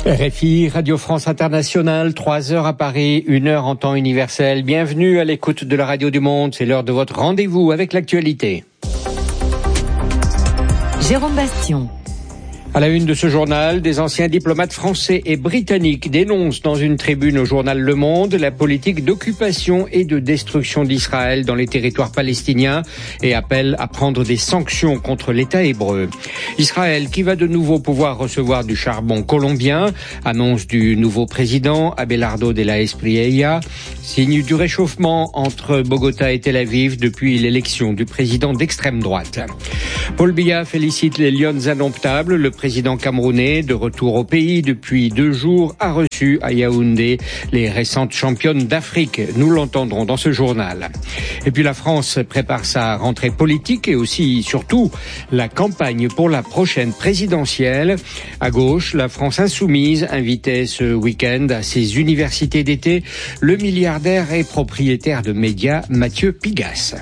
RFI, Radio France Internationale, 3 heures à Paris, 1 heure en temps universel. Bienvenue à l'écoute de la Radio du Monde. C'est l'heure de votre rendez-vous avec l'actualité. Jérôme Bastion. À la une de ce journal, des anciens diplomates français et britanniques dénoncent dans une tribune au journal Le Monde la politique d'occupation et de destruction d'Israël dans les territoires palestiniens et appellent à prendre des sanctions contre l'État hébreu. Israël qui va de nouveau pouvoir recevoir du charbon colombien, annonce du nouveau président Abelardo de la Espriella, signe du réchauffement entre Bogota et Tel Aviv depuis l'élection du président d'extrême droite. Paul Biya félicite les Lions indomptables. Le président camerounais, de retour au pays depuis 2 jours, a reçu à Yaoundé les récentes championnes d'Afrique. Nous l'entendrons dans ce journal. Et puis la France prépare sa rentrée politique et aussi, surtout, la campagne pour la prochaine présidentielle. À gauche, la France insoumise invitait ce week-end à ses universités d'été le milliardaire et propriétaire de médias Mathieu Pigasse.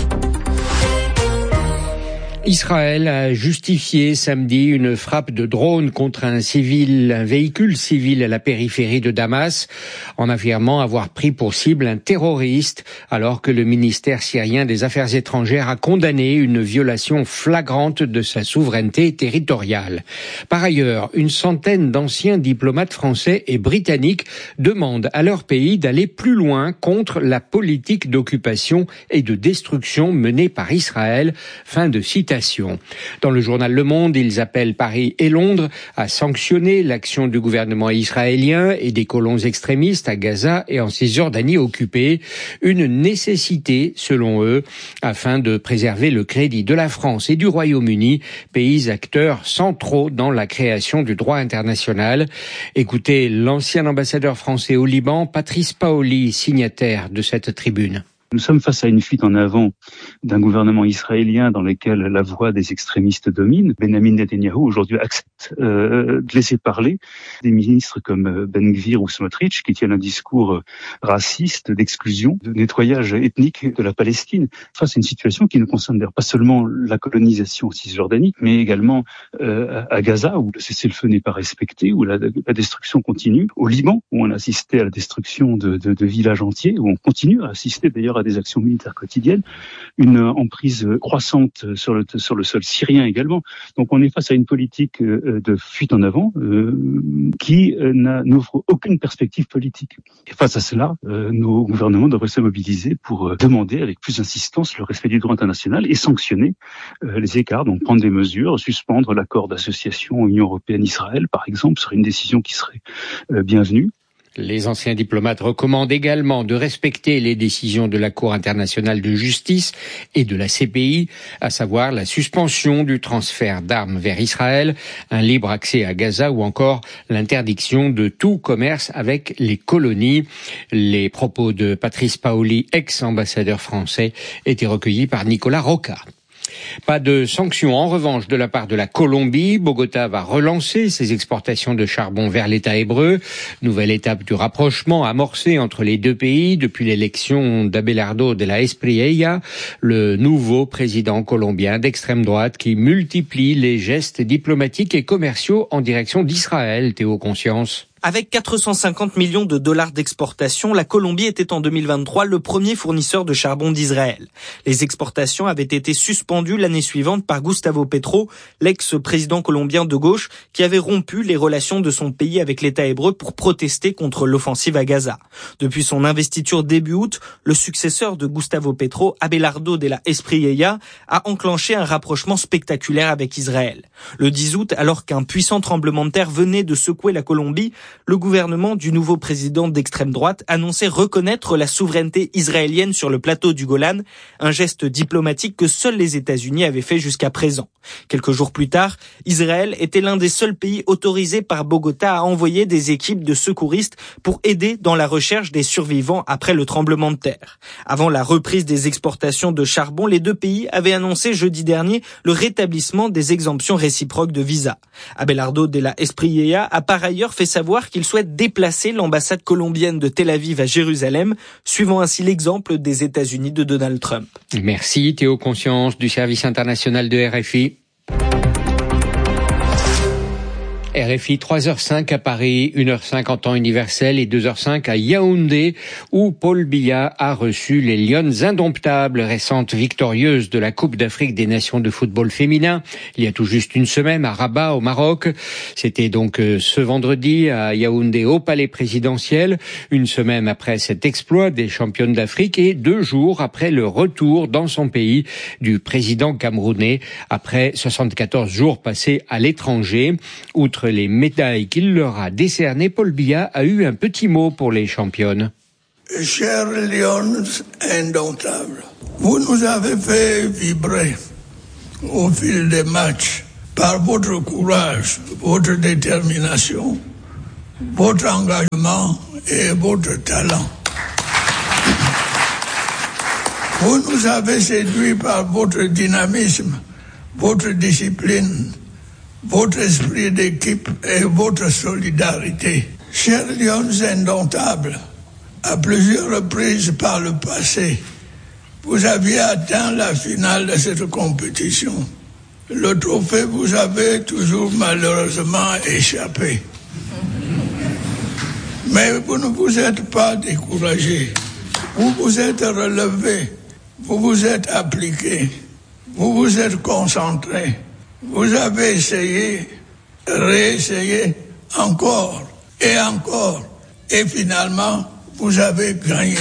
Israël a justifié samedi une frappe de drone contre un véhicule civil à la périphérie de Damas, en affirmant avoir pris pour cible un terroriste, alors que le ministère syrien des Affaires étrangères a condamné une violation flagrante de sa souveraineté territoriale. Par ailleurs, une centaine d'anciens diplomates français et britanniques demandent à leur pays d'aller plus loin contre la politique d'occupation et de destruction menée par Israël. Fin de citation. Dans le journal Le Monde, ils appellent Paris et Londres à sanctionner l'action du gouvernement israélien et des colons extrémistes à Gaza et en Cisjordanie occupée. Une nécessité, selon eux, afin de préserver le crédit de la France et du Royaume-Uni, pays acteurs centraux dans la création du droit international. Écoutez l'ancien ambassadeur français au Liban, Patrice Paoli, signataire de cette tribune. Nous sommes face à une fuite en avant d'un gouvernement israélien dans lequel la voix des extrémistes domine. Benjamin Netanyahou aujourd'hui accepte de laisser parler des ministres comme Ben Gvir ou Smotrich qui tiennent un discours raciste, d'exclusion, de nettoyage ethnique de la Palestine, face à une situation qui ne concerne d'ailleurs pas seulement la colonisation en Cisjordanie, mais également à Gaza où le cessez-le-feu n'est pas respecté, où la destruction continue, au Liban où on assistait à la destruction de villages entiers, où on continue à assister d'ailleurs à des actions militaires quotidiennes, une emprise croissante sur le sol syrien également. Donc on est face à une politique de fuite en avant qui n'offre aucune perspective politique. Et face à cela, nos gouvernements devraient se mobiliser pour demander avec plus d'insistance le respect du droit international et sanctionner les écarts, donc prendre des mesures, suspendre l'accord d'association Union européenne-Israël par exemple, serait une décision qui serait bienvenue. Les anciens diplomates recommandent également de respecter les décisions de la Cour internationale de justice et de la CPI, à savoir la suspension du transfert d'armes vers Israël, un libre accès à Gaza ou encore l'interdiction de tout commerce avec les colonies. Les propos de Patrice Paoli, ex-ambassadeur français, étaient recueillis par Nicolas Roca. Pas de sanctions en revanche de la part de la Colombie. Bogota va relancer ses exportations de charbon vers l'État hébreu. Nouvelle étape du rapprochement amorcé entre les deux pays depuis l'élection d'Abelardo de la Espriella, le nouveau président colombien d'extrême droite qui multiplie les gestes diplomatiques et commerciaux en direction d'Israël. Théo Conscience. Avec 450 millions de dollars d'exportation, la Colombie était en 2023 le premier fournisseur de charbon d'Israël. Les exportations avaient été suspendues l'année suivante par Gustavo Petro, l'ex-président colombien de gauche, qui avait rompu les relations de son pays avec l'État hébreu pour protester contre l'offensive à Gaza. Depuis son investiture début août, le successeur de Gustavo Petro, Abelardo de la Espriella, a enclenché un rapprochement spectaculaire avec Israël. Le 10 août, alors qu'un puissant tremblement de terre venait de secouer la Colombie, le gouvernement du nouveau président d'extrême droite annonçait reconnaître la souveraineté israélienne sur le plateau du Golan, un geste diplomatique que seuls les États-Unis avaient fait jusqu'à présent. Quelques jours plus tard, Israël était l'un des seuls pays autorisés par Bogota à envoyer des équipes de secouristes pour aider dans la recherche des survivants après le tremblement de terre. Avant la reprise des exportations de charbon, les deux pays avaient annoncé jeudi dernier le rétablissement des exemptions réciproques de visa. Abelardo de la Espriella a par ailleurs fait savoir qu'il souhaite déplacer l'ambassade colombienne de Tel Aviv à Jérusalem, suivant ainsi l'exemple des États-Unis de Donald Trump. Merci Théo Conscience du service international de RFI. RFI 3h05 à Paris, 1h05 en temps universel et 2h05 à Yaoundé où Paul Biya a reçu les Lionnes indomptables, récentes victorieuses de la Coupe d'Afrique des Nations de football féminin il y a tout juste une semaine à Rabat au Maroc. C'était donc ce vendredi à Yaoundé au Palais présidentiel, une semaine après cet exploit des championnes d'Afrique et 2 jours après le retour dans son pays du président camerounais après 74 jours passés à l'étranger. Outre les médailles qu'il leur a décernées, Paul Biya a eu un petit mot pour les championnes. Chers Lions indomptables, vous nous avez fait vibrer au fil des matchs par votre courage, votre détermination, votre engagement et votre talent. Vous nous avez séduits par votre dynamisme, votre discipline, votre esprit d'équipe et votre solidarité. Chers Lions indomptables, à plusieurs reprises par le passé, vous aviez atteint la finale de cette compétition. Le trophée vous avait toujours malheureusement échappé. Mais vous ne vous êtes pas découragés. Vous vous êtes relevés, vous vous êtes appliqués, vous vous êtes concentrés. Vous avez essayé, réessayé, encore, et finalement, vous avez gagné.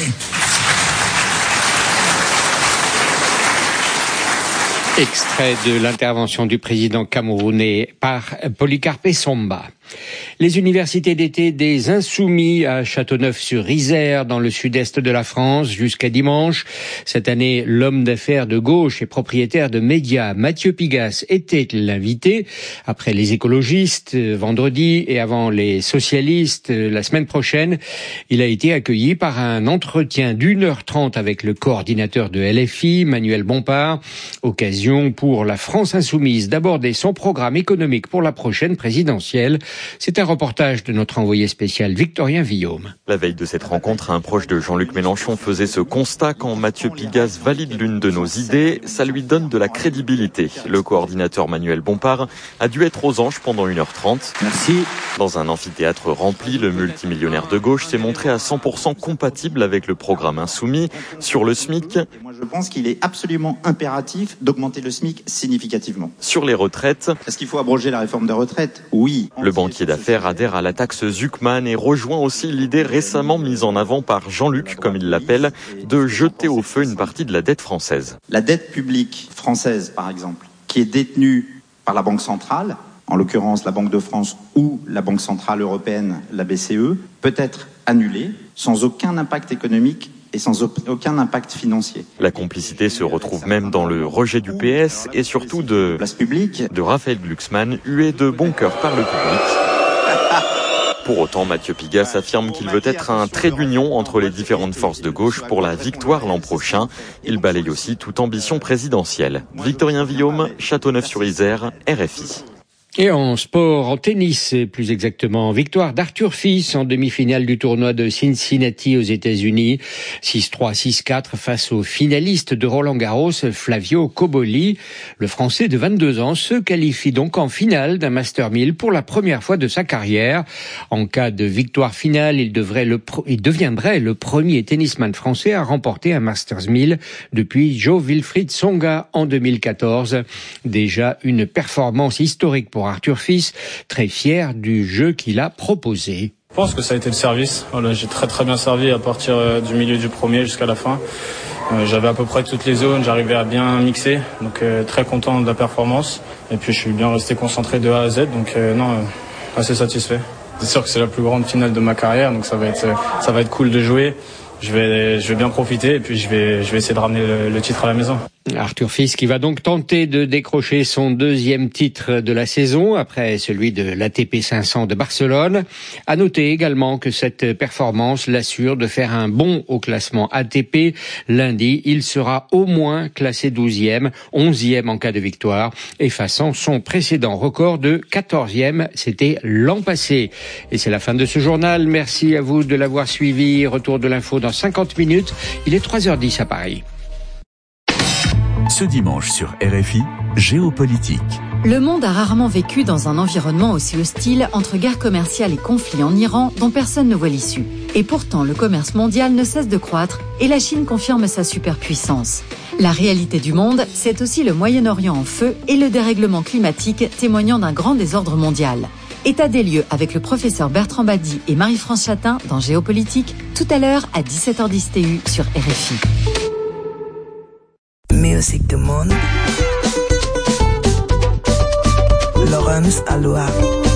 Extrait de l'intervention du président camerounais par Polycarpe Somba. Les universités d'été des Insoumis à Châteauneuf-sur-Isère, dans le sud-est de la France, jusqu'à dimanche. Cette année, l'homme d'affaires de gauche et propriétaire de médias, Mathieu Pigasse, était l'invité. Après les écologistes, vendredi, et avant les socialistes, la semaine prochaine, il a été accueilli par un entretien d'1h30 avec le coordinateur de LFI, Manuel Bompard. Occasion pour la France Insoumise d'aborder son programme économique pour la prochaine présidentielle. C'est un reportage de notre envoyé spécial Victorien Villaume. La veille de cette rencontre, un proche de Jean-Luc Mélenchon faisait ce constat: quand Mathieu Pigasse valide l'une de nos idées, ça lui donne de la crédibilité. Le coordinateur Manuel Bompard a dû être aux anges pendant 1h30. Merci. Dans un amphithéâtre rempli, le multimillionnaire de gauche s'est montré à 100% compatible avec le programme Insoumis. Sur le SMIC, moi je pense qu'il est absolument impératif d'augmenter le SMIC significativement. Sur les retraites, est-ce qu'il faut abroger la réforme des retraites? Oui. Le banquier d'affaires adhère à la taxe Zuckman et rejoint aussi l'idée récemment mise en avant par Jean-Luc, comme il l'appelle, de jeter au feu une partie de la dette française. La dette publique française, par exemple, qui est détenue par la Banque centrale, en l'occurrence la Banque de France ou la Banque centrale européenne, la BCE, peut être annulée sans aucun impact économique et sans aucun impact financier. La complicité se retrouve même dans le rejet du PS et surtout de Raphaël Glucksmann, hué de bon cœur par le public. Pour autant, Mathieu Pigasse affirme qu'il veut être un trait d'union entre les différentes forces de gauche pour la victoire l'an prochain. Il balaye aussi toute ambition présidentielle. Victorien Villaume, Châteauneuf-sur-Isère, RFI. Et en sport, en tennis, plus exactement, victoire d'Arthur Fils en demi-finale du tournoi de Cincinnati aux États-Unis, 6-3, 6-4 face au finaliste de Roland-Garros, Flavio Cobolli. Le Français de 22 ans se qualifie donc en finale d'un Master 1000 pour la première fois de sa carrière. En cas de victoire finale, il deviendrait le premier tennisman français à remporter un Masters 1000 depuis Jo-Wilfried Tsonga en 2014. Déjà une performance historique pour Arthur Fils, très fier du jeu qu'il a proposé. Je pense que ça a été le service. Voilà, j'ai très bien servi à partir du milieu du premier jusqu'à la fin. J'avais à peu près toutes les zones, j'arrivais à bien mixer, donc très content de la performance. Et puis je suis bien resté concentré de A à Z, donc assez satisfait. C'est sûr que c'est la plus grande finale de ma carrière, donc ça va être cool de jouer. Je vais bien profiter et puis je vais essayer de ramener le titre à la maison. Arthur Fils qui va donc tenter de décrocher son deuxième titre de la saison après celui de l'ATP 500 de Barcelone. À noter également que cette performance l'assure de faire un bond au classement ATP. Lundi, il sera au moins classé 12e, 11e en cas de victoire, effaçant son précédent record de 14e. C'était l'an passé. Et c'est la fin de ce journal. Merci à vous de l'avoir suivi. Retour de l'info dans 50 minutes. Il est 3h10 à Paris. Ce dimanche sur RFI, Géopolitique. Le monde a rarement vécu dans un environnement aussi hostile entre guerre commerciale et conflits en Iran dont personne ne voit l'issue. Et pourtant, le commerce mondial ne cesse de croître et la Chine confirme sa superpuissance. La réalité du monde, c'est aussi le Moyen-Orient en feu et le dérèglement climatique témoignant d'un grand désordre mondial. État des lieux avec le professeur Bertrand Badi et Marie-France Chatin dans Géopolitique, tout à l'heure à 17h10 TU sur RFI. Musique du monde. Laurence Aloha.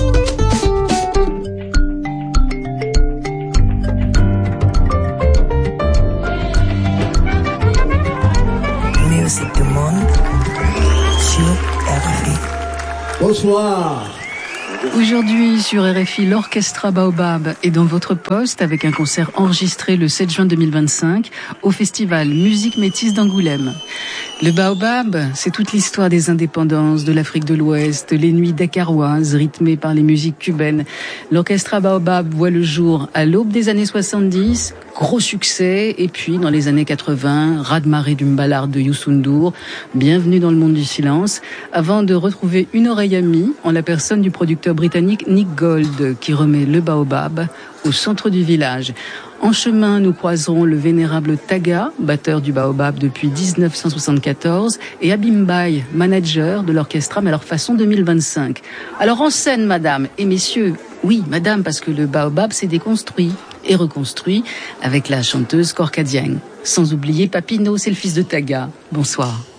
Musique du monde sur RFI. Bonsoir. Aujourd'hui sur RFI, l'Orchestra Baobab est dans votre poste avec un concert enregistré le 7 juin 2025 au festival Musique Métisse d'Angoulême. Le Baobab, c'est toute l'histoire des indépendances de l'Afrique de l'Ouest, les nuits dakaroises rythmées par les musiques cubaines. L'Orchestra Baobab voit le jour à l'aube des années 70, gros succès, et puis dans les années 80, raz-de-marée du Mbalard de Youssou N'Dour, bienvenue dans le monde du silence, avant de retrouver une oreille amie en la personne du producteur britannique Nick Gold, qui remet le Baobab au centre du village. En chemin, nous croiserons le vénérable Taga, batteur du Baobab depuis 1974, et Abimbaï, manager de l'orchestre, mais alors façon 2025. Alors en scène, madame et messieurs, oui, madame, parce que le Baobab s'est déconstruit et reconstruit avec la chanteuse Korka Dieng. Sans oublier Papineau, c'est le fils de Taga. Bonsoir.